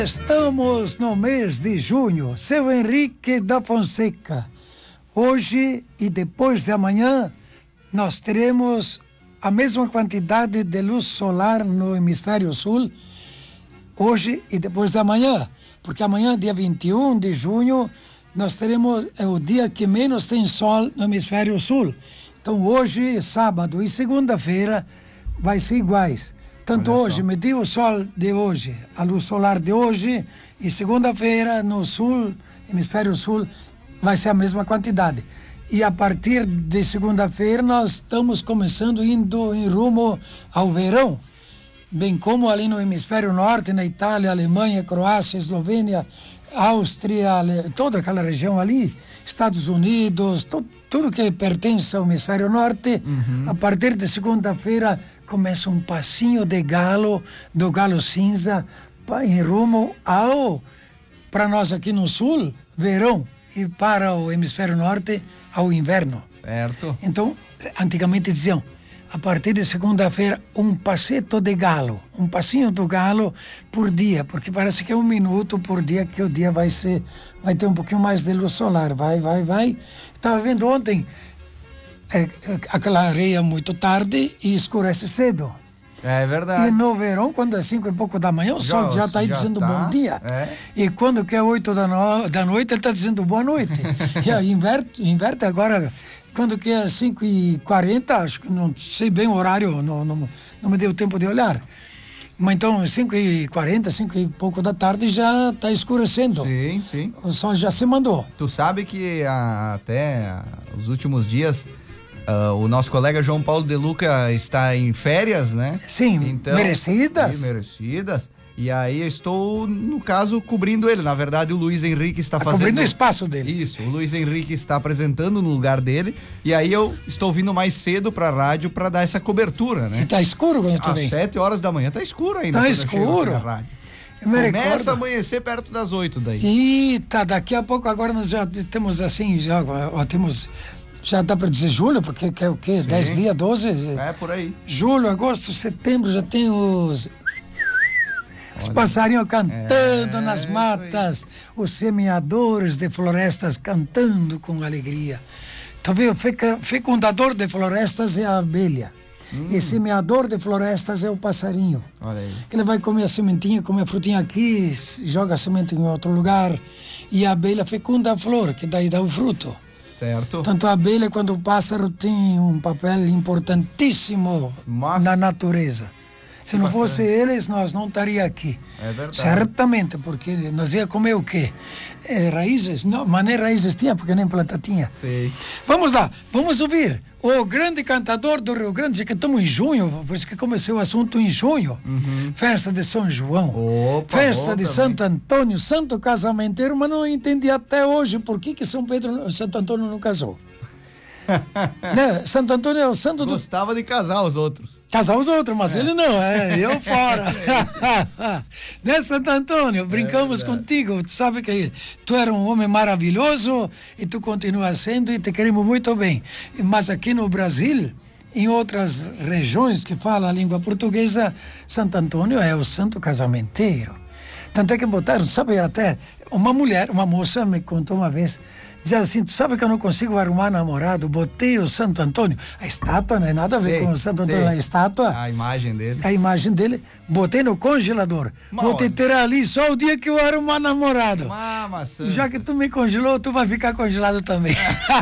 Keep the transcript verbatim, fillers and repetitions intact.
Estamos no mês de junho. Seu Henrique da Fonseca. Hoje e depois de amanhã nós teremos a mesma quantidade de luz solar no hemisfério sul. Hoje e depois de amanhã. Porque amanhã, dia vinte e um de junho, nós teremos é o dia que menos tem sol no hemisfério sul. Então hoje, sábado e segunda-feira vai ser iguais. Tanto Olha hoje, só. medir o sol de hoje, a luz solar de hoje, e segunda-feira no sul, hemisfério sul, vai ser a mesma quantidade. E a partir de segunda-feira nós estamos começando indo em rumo ao verão, bem como ali no hemisfério norte, na Itália, Alemanha, Croácia, Eslovênia, Áustria, toda aquela região ali, Estados Unidos, tu, tudo que pertence ao hemisfério norte, uhum. A partir de segunda-feira começa um passinho de galo, do galo cinza, em rumo ao, para nós aqui no sul, verão, e para o hemisfério norte, ao inverno. Certo. Então, antigamente diziam, a partir de segunda-feira, um passeto de galo, um passinho do galo por dia, porque parece que é um minuto por dia que o dia vai ser, vai ter um pouquinho mais de luz solar, vai, vai, vai. Estava vendo ontem é, aquela areia muito tarde e escurece cedo. É verdade. E no verão, quando é cinco e pouco da manhã, o Já, sol já está aí já dizendo tá, bom dia. É. E quando que é oito da, no... da noite, ele está dizendo boa noite. E aí inverte, inverte agora, quando que é cinco e quarenta, acho que não sei bem o horário, não, não, não me deu tempo de olhar. Mas então, cinco e quarenta, cinco e pouco da tarde já está escurecendo. Sim, sim. O sol já se mandou. Tu sabe que a, até a, os últimos dias uh, o nosso colega João Paulo De Luca está em férias, né? Sim, então, merecidas. Sim, merecidas. E aí eu estou, no caso, cobrindo ele. Na verdade, o Luiz Henrique está Tá fazendo... cobrindo o espaço dele. Isso, o Luiz Henrique está apresentando no lugar dele. E aí eu estou vindo mais cedo para a rádio para dar essa cobertura, né? E tá escuro quando tu Às vem. sete horas da manhã tá escuro ainda. Tá quando eu chego escuro. aqui na rádio. Eu me Começa recordo. a amanhecer perto das oito daí. Eita, daqui a pouco agora nós já temos assim, já ó, temos, já dá para dizer julho, porque que é o quê? dez dias, doze? É, por aí. Julho, agosto, setembro, já tem os... Os passarinhos cantando É, nas isso matas, os semeadores de florestas cantando com alegria. Então, viu, feca- fecundador de florestas é a abelha. Hum. E semeador de florestas é o passarinho. Olha aí. Ele vai comer a sementinha, comer a frutinha aqui, joga a semente em outro lugar. E a abelha fecunda a flor, que daí dá o fruto. Certo. Tanto a abelha quanto o pássaro tem um papel importantíssimo Mas- na natureza. Se não fosse eles, nós não estaríamos aqui. É verdade. Certamente, porque nós ia comer o quê? É, raízes? Não, mas nem raízes tinha, porque nem planta tinha. Sei. Vamos lá, vamos ouvir o grande cantador do Rio Grande, que estamos em junho, pois que começou o assunto em junho. Uhum. Festa de São João. Opa, Festa bom de também. Santo Antônio, santo casamenteiro, mas não entendi até hoje por que, que São Pedro, Santo Antônio não casou. Né? Santo Antônio é o santo do... Gostava de casar os outros. Casar os outros, mas é. Ele não, é eu fora. Né, Santo Antônio? Brincamos é contigo. Tu sabe que tu era um homem maravilhoso e tu continua sendo e te queremos muito bem. Mas aqui no Brasil, em outras regiões que falam a língua portuguesa, Santo Antônio é o santo casamenteiro. Tanto é que botaram, sabe, até uma mulher, uma moça me contou uma vez, dizia assim, tu sabe que eu não consigo arrumar namorado, botei o Santo Antônio, a estátua não é nada a ver Sei, com o Santo Antônio, sei. a estátua, A imagem dele. a imagem dele, botei no congelador, Uma vou te hora. ter ali só o dia que eu arrumar namorado. Mama, Já que tu me congelou, tu vai ficar congelado também.